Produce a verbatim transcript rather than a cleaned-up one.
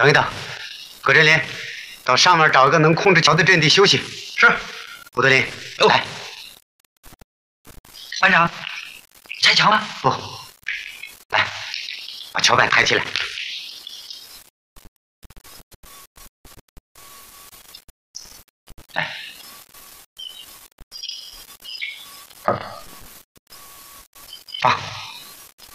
等一等，葛振林，到上面找一个能控制桥的阵地休息。 是。 胡德林，来。 班长，拆桥吗？ 不，来，把桥板抬起来。来。